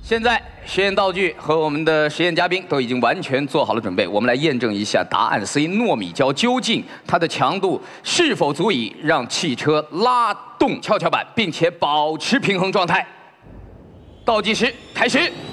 现在实验道具和我们的实验嘉宾都已经完全做好了准备，我们来验证一下答案 C 糯米胶究竟它的强度是否足以让汽车拉动跷跷板，并且保持平衡状态。倒计时开始。